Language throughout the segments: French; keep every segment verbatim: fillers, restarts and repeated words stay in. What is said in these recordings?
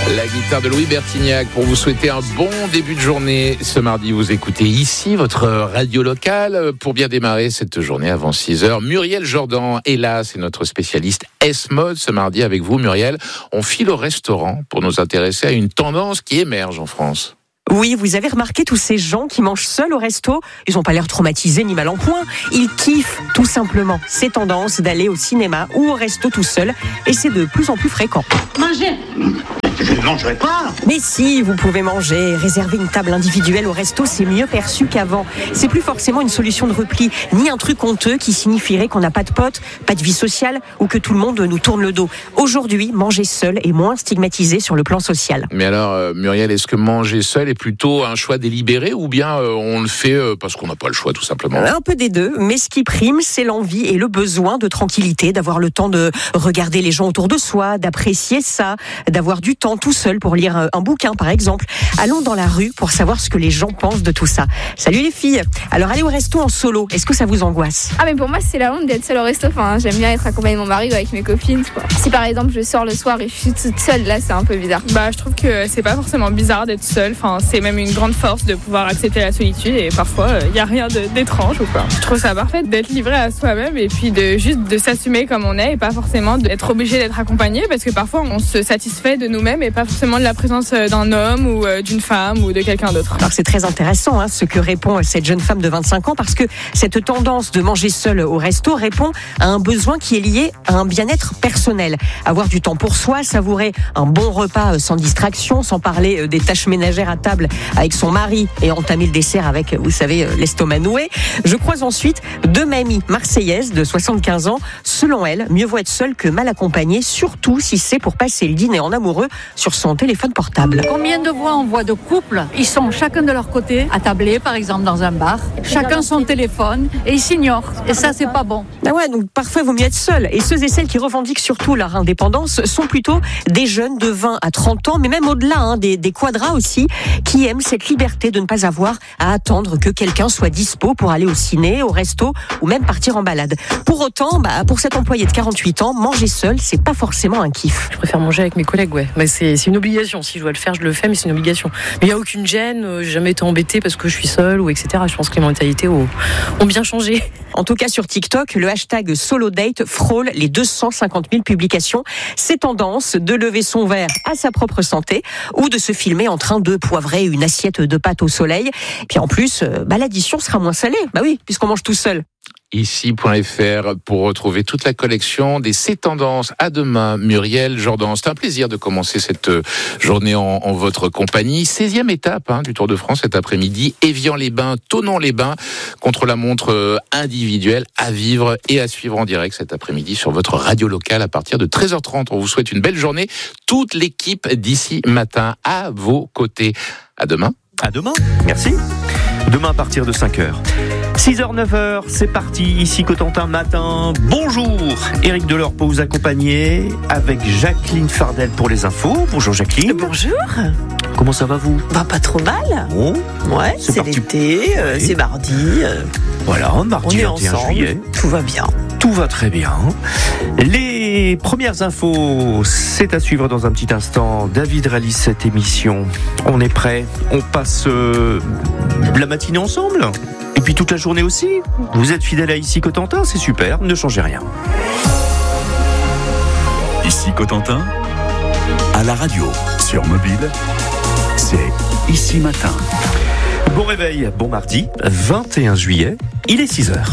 La guitare de Louis Bertignac pour vous souhaiter un bon début de journée. Ce mardi, vous écoutez ici votre radio locale pour bien démarrer cette journée avant six heures. Muriel Jordan est là, c'est notre spécialiste S-Mode. Ce mardi avec vous, Muriel, on file au restaurant pour nous intéresser à une tendance qui émerge en France. Oui, vous avez remarqué tous ces gens qui mangent seuls au resto. Ils n'ont pas l'air traumatisés ni mal en point. Ils kiffent tout simplement ces tendances d'aller au cinéma ou au resto tout seul. Et c'est de plus en plus fréquent. Manger ? Je ne mangerai pas. Mais si, vous pouvez manger. Réserver une table individuelle au resto, c'est mieux perçu qu'avant. C'est plus forcément une solution de repli, ni un truc honteux qui signifierait qu'on n'a pas de potes, pas de vie sociale ou que tout le monde nous tourne le dos. Aujourd'hui, manger seul est moins stigmatisé sur le plan social. Mais alors, euh, Muriel, est-ce que manger seul est plutôt un choix délibéré ou bien euh, on le fait euh, parce qu'on n'a pas le choix tout simplement ? Un peu des deux, mais ce qui prime, c'est l'envie et le besoin de tranquillité, d'avoir le temps de regarder les gens autour de soi, d'apprécier ça, d'avoir du temps tout seul pour lire un bouquin par exemple. Allons dans la rue pour savoir ce que les gens pensent de tout ça. Salut les filles. Alors aller au resto en solo, est-ce que ça vous angoisse ? Ah mais pour moi c'est la honte d'être seule au resto. Enfin, j'aime bien être accompagnée de mon mari ou avec mes copines, quoi. Si par exemple je sors le soir et je suis toute seule, là c'est un peu bizarre. Bah je trouve que c'est pas forcément bizarre d'être seule. Enfin, c'est même une grande force de pouvoir accepter la solitude et parfois il euh, y a rien de, d'étrange ou quoi. Je trouve ça parfait d'être livré à soi-même et puis de juste de s'assumer comme on est et pas forcément d'être obligé d'être accompagné parce que parfois on se satisfait de nous-mêmes et pas forcément de la présence d'un homme ou d'une femme ou de quelqu'un d'autre. Alors c'est très intéressant hein, ce que répond cette jeune femme de vingt-cinq ans parce que cette tendance de manger seul au resto répond à un besoin qui est lié à un bien-être personnel. Avoir du temps pour soi, savourer un bon repas sans distraction, sans parler des tâches ménagères à table avec son mari et entamer le dessert avec, vous savez, l'estomac noué. Je croise ensuite deux mamies marseillaises de soixante-quinze ans. Selon elles, mieux vaut être seul que mal accompagné, surtout si c'est pour passer le dîner en amoureux sur son téléphone portable. Combien de fois on voit de couples, ils sont chacun de leur côté, attablés par exemple dans un bar, chacun son téléphone et ils s'ignorent. Et ça c'est pas bon. Ah ouais, donc parfois il vaut mieux être seul. Et ceux et celles qui revendiquent surtout leur indépendance sont plutôt des jeunes de vingt à trente ans, mais même au-delà, hein, des, des quadras aussi, qui aiment cette liberté de ne pas avoir à attendre que quelqu'un soit dispo pour aller au ciné, au resto ou même partir en balade. Pour autant, bah, pour cet employé de quarante-huit ans, manger seul, c'est pas forcément un kiff. Je préfère manger avec mes collègues, ouais. Mais c'est, c'est une obligation. Si je dois le faire, je le fais, mais c'est une obligation. Mais il n'y a aucune gêne, euh, j'ai jamais été embêtée parce que je suis seule ou et cetera. Je pense que les mentalités ont, ont bien changé. En tout cas, sur TikTok, le hashtag SoloDate frôle les deux cent cinquante mille publications. C'est tendance de lever son verre à sa propre santé ou de se filmer en train de poivrer une assiette de pâtes au soleil. Et puis en plus, bah, l'addition sera moins salée. Bah oui, puisqu'on mange tout seul. Ici point F R pour retrouver toute la collection des C'est Tendances. À demain, Muriel Jordan. C'est un plaisir de commencer cette journée en, en votre compagnie. seizième étape hein, du Tour de France cet après-midi. Évian-les-Bains, Thonon-les-Bains, contre la montre individuelle à vivre et à suivre en direct cet après-midi sur votre radio locale à partir de treize heures trente. On vous souhaite une belle journée. Toute l'équipe d'ici matin à vos côtés. À demain. À demain. Merci. Demain à partir de cinq heures. six heures, neuf heures, c'est parti, ici Cotentin Matin. Bonjour, Éric Delors pour vous accompagner avec Jacqueline Fardel pour les infos. Bonjour Jacqueline. Bonjour. Comment ça va vous ? Bah pas trop mal. Bon, ouais, c'est, c'est l'été, euh, oui. C'est mardi. Euh, voilà, mardi vingt et un juillet. Tout va bien. Tout va très bien. Les premières infos, c'est à suivre dans un petit instant. David réalise cette émission. On est prêt. On passe euh, la matinée ensemble. Et puis toute la journée aussi. Vous êtes fidèle à Ici Cotentin, c'est super. Ne changez rien. Ici Cotentin, à la radio, sur mobile, c'est Ici Matin. Bon réveil, bon mardi, vingt et un juillet, il est six heures.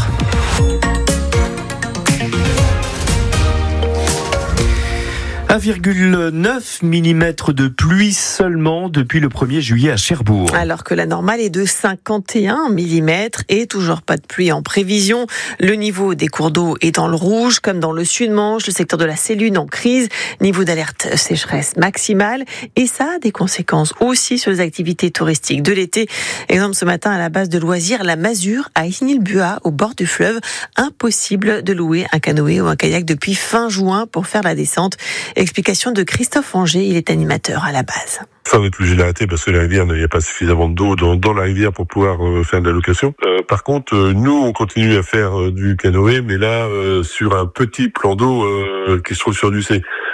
un virgule neuf millimètres de pluie seulement depuis le premier juillet à Cherbourg. Alors que la normale est de cinquante et un millimètres et toujours pas de pluie en prévision. Le niveau des cours d'eau est dans le rouge, comme dans le Sud-Manche, le secteur de la Célune en crise. Niveau d'alerte sécheresse maximale. Et ça a des conséquences aussi sur les activités touristiques de l'été. Exemple ce matin à la base de loisirs, la Masure à Isnil-Buat, au bord du fleuve. Impossible de louer un canoë ou un kayak depuis fin juin pour faire la descente. Explication de Christophe Anger, il est animateur à la base. Ça va être plus l'arrêter parce que la rivière, il n'y a pas suffisamment d'eau dans, dans la rivière pour pouvoir euh, faire de la location. Euh, par contre, euh, nous, on continue à faire euh, du canoë, mais là, euh, sur un petit plan d'eau euh, qui se trouve sur du C.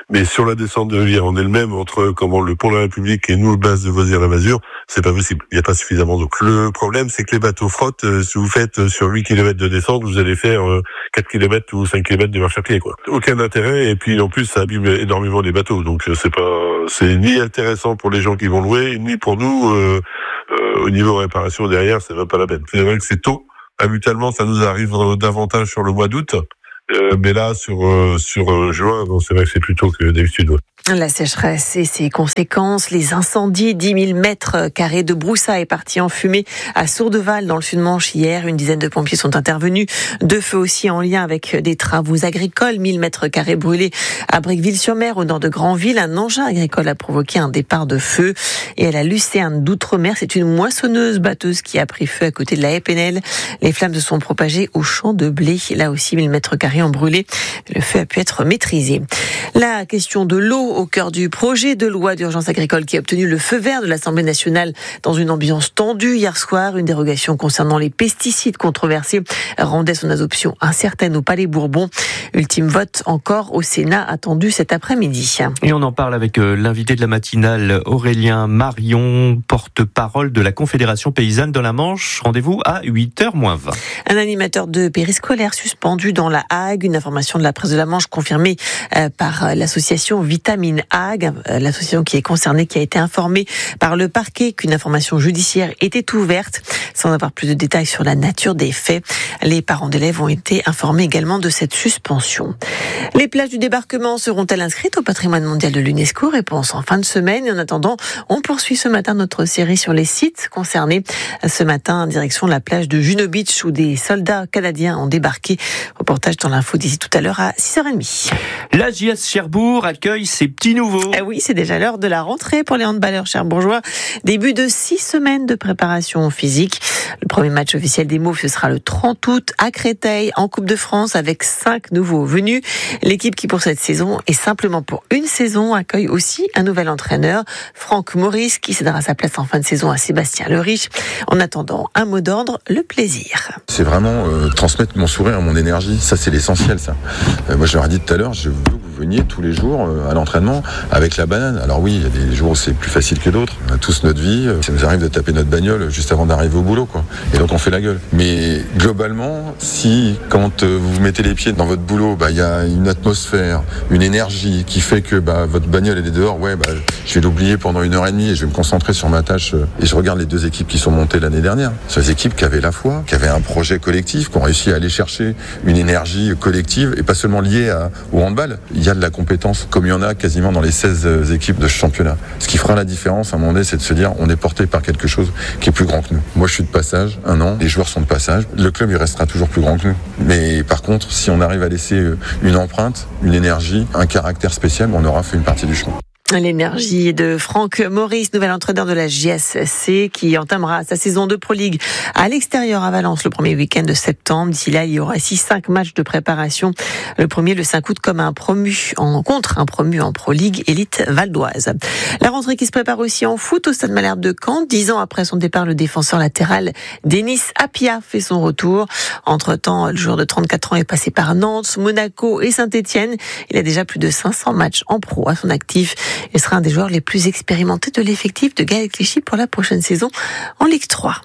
Mais sur la descente de rivière en elle-même, entre comment le pont de la République et nous, le base de Voisy-la-Masure, c'est pas possible. Il n'y a pas suffisamment d'eau. Le problème, c'est que les bateaux frottent. Euh, si vous faites euh, sur huit kilomètres de descente, vous allez faire euh, quatre kilomètres ou cinq kilomètres de marche à pied, quoi. Aucun intérêt. Et puis, en plus, ça abîme énormément les bateaux. Donc, euh, c'est pas, c'est ni intéressant pour les gens qui vont louer, ni pour nous, euh, euh, au niveau réparation derrière, c'est même pas la peine. C'est vrai que c'est tôt. Habituellement, ça nous arrive davantage sur le mois d'août. Euh, mais là, sur, euh, sur euh, juin, bon, c'est vrai que c'est plus tôt que d'habitude. Ouais. La sécheresse et ses conséquences, les incendies, dix mille mètres carrés de broussailles partis en fumée à Sourdeval dans le Sud-Manche hier. Une dizaine de pompiers sont intervenus. Deux feux aussi en lien avec des travaux agricoles. mille mètres carrés brûlés à Briqueville-sur-Mer au nord de Granville. Un engin agricole a provoqué un départ de feu. Et à la Lucerne d'Outre-mer, c'est une moissonneuse batteuse qui a pris feu à côté de la Épinel. Les flammes se sont propagées au champ de blé. Là aussi, mille mètres carrés ont brûlé. Le feu a pu être maîtrisé. La question de l'eau au cœur du projet de loi d'urgence agricole qui a obtenu le feu vert de l'Assemblée nationale dans une ambiance tendue hier soir. Une dérogation concernant les pesticides controversés rendait son adoption incertaine au Palais Bourbon. Ultime vote encore au Sénat attendu cet après-midi. Et on en parle avec l'invité de la matinale, Aurélien Marion, porte-parole de la Confédération paysanne de la Manche. Rendez-vous à huit heures moins vingt. Un animateur de périscolaire suspendu dans la Hague. Une information de la presse de la Manche confirmée par l'association Vitamine Hague, l'association qui est concernée, qui a été informée par le parquet qu'une information judiciaire était ouverte, sans avoir plus de détails sur la nature des faits. Les parents d'élèves ont été informés également de cette suspension. Les plages du débarquement seront-elles inscrites au patrimoine mondial de l'UNESCO? Réponse en fin de semaine. Et en attendant, on poursuit ce matin notre série sur les sites concernés. Ce matin, en direction de la plage de Juno Beach où des soldats canadiens ont débarqué. Reportage dans l'info d'ici tout à l'heure à six heures trente. La J S Cherbourg accueille ses petits nouveaux. Eh oui, c'est déjà l'heure de la rentrée pour les handballeurs cherbourgeois. Début de six semaines de préparation physique. Le premier match officiel des Mauves, ce sera le trente août à Créteil, en Coupe de France, avec cinq nouveaux venus. L'équipe qui, pour cette saison, et simplement pour une saison, accueille aussi un nouvel entraîneur, Franck Maurice, qui cédera sa place en fin de saison à Sébastien Leriche. En attendant, un mot d'ordre, le plaisir. C'est vraiment euh, transmettre mon sourire, mon énergie. Ça, c'est l'essentiel, ça. Euh, moi, je leur ai dit tout à l'heure, je veux que vous veniez tous les jours euh, à l'entraînement avec la banane. Alors oui, il y a des jours où c'est plus facile que d'autres. On a tous notre vie. Ça nous arrive de taper notre bagnole juste avant d'arriver au boulot, quoi. Et donc, on fait la gueule. Mais globalement, si, quand euh, vous mettez les pieds dans votre boulot, bah, il y a une atmosphère, une énergie qui fait que bah, votre bagnole, elle est dehors, ouais, bah, je vais l'oublier pendant une heure et demie et je vais me concentrer sur ma tâche. Euh, et je regarde les deux équipes qui sont montées l'année dernière. Ce sont des équipes qui avaient la foi, qui avaient un projet collectif, qui ont réussi à aller chercher une énergie collective et pas seulement liée à, au handball. Il y a de la compétence, comme il y en a quasiment dans les seize équipes de ce championnat. Ce qui fera la différence, à un moment donné, c'est de se dire on est porté par quelque chose qui est plus grand que nous. Moi, je suis de passage, un an, les joueurs sont de passage. Le club, il restera toujours plus grand que nous. Mais par contre, si on arrive à laisser une empreinte, une énergie, un caractère spécial, on aura fait une partie du chemin. L'énergie de Franck Maurice, nouvel entraîneur de la J S C, qui entamera sa saison de Pro League à l'extérieur à Valence le premier week-end de septembre. D'ici là, il y aura six cinq matchs de préparation. Le premier, le cinq août, comme un promu en contre, un promu en Pro League élite valdoise. La rentrée qui se prépare aussi en foot au Stade Malherbe de Caen. Dix ans après son départ, le défenseur latéral Denis Apia fait son retour. Entre-temps, le joueur de trente-quatre ans est passé par Nantes, Monaco et Saint-Etienne. Il a déjà plus de cinq cents matchs en pro à son actif. Il sera un des joueurs les plus expérimentés de l'effectif de Gaël Clichy pour la prochaine saison en Ligue trois.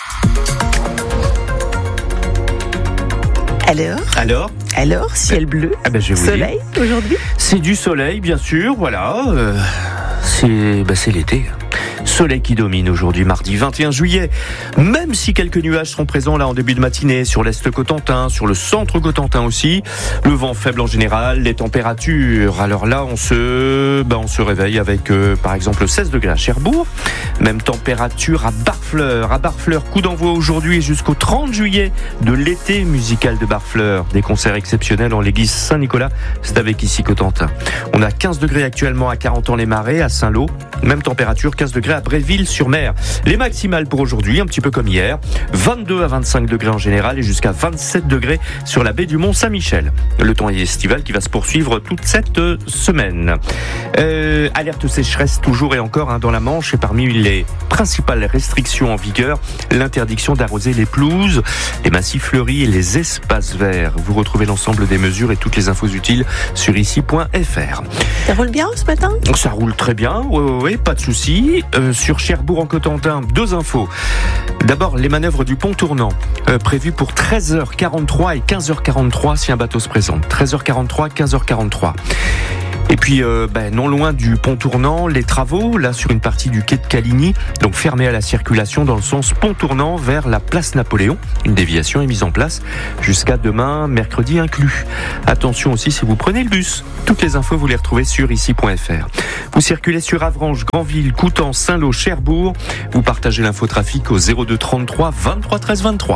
Alors Alors Alors, ciel bleu, ah ben je vais soleil vous dire. Aujourd'hui. C'est du soleil, bien sûr, voilà. Euh, c'est, bah c'est l'été. Soleil qui domine aujourd'hui, mardi vingt et un juillet. Même si quelques nuages seront présents là en début de matinée sur l'Est Cotentin, sur le centre Cotentin aussi. Le vent faible en général, les températures. Alors là, on se, bah on se réveille avec, euh, par exemple, seize degrés à Cherbourg. Même température à Barfleur. À Barfleur, coup d'envoi aujourd'hui jusqu'au trente juillet de l'été musical de Barfleur. Des concerts exceptionnels en l'église Saint-Nicolas. C'est avec ici Cotentin. On a quinze degrés actuellement à Carentan-les-Marais, à Saint-Lô. Même température, quinze degrés degrés à Bréville-sur-Mer. Les maximales pour aujourd'hui, un petit peu comme hier, vingt-deux à vingt-cinq degrés en général et jusqu'à vingt-sept degrés sur la baie du Mont-Saint-Michel. Le temps estival qui va se poursuivre toute cette semaine. Euh, alerte sécheresse toujours et encore hein, dans la Manche, et parmi les principales restrictions en vigueur, l'interdiction d'arroser les pelouses, les massifs fleuris et les espaces verts. Vous retrouvez l'ensemble des mesures et toutes les infos utiles sur ici point f r. Ça roule bien ce matin ? Ça roule très bien, oui, oui, oui, pas de souci. Euh, sur Cherbourg en Cotentin, deux infos. D'abord, les manœuvres du pont tournant, euh, prévues pour treize heures quarante-trois et quinze heures quarante-trois si un bateau se présente. treize heures quarante-trois, quinze heures quarante-trois. Et puis, euh, ben, non loin du pont tournant, les travaux, là sur une partie du quai de Caligny, donc fermés à la circulation dans le sens pont tournant vers la place Napoléon. Une déviation est mise en place jusqu'à demain, mercredi inclus. Attention aussi si vous prenez le bus. Toutes les infos, vous les retrouvez sur ici point f r. Vous circulez sur Avranches, Granville, Coutances, Saint-Lô, Cherbourg. Vous partagez l'infotrafic au zéro deux trente-trois vingt-trois treize vingt-trois.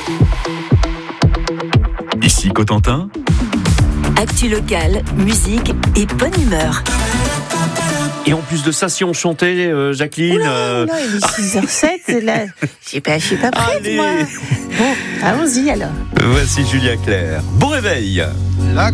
Ici Cotentin. Actu locale, musique et bonne humeur. Et en plus de ça, si on chantait, euh, Jacqueline... Oula, euh... oula, il est six heures sept, là. Je suis pas, je suis pas prête, Allez. moi. Bon, allons-y alors. Voici Julia Claire. Bon réveil.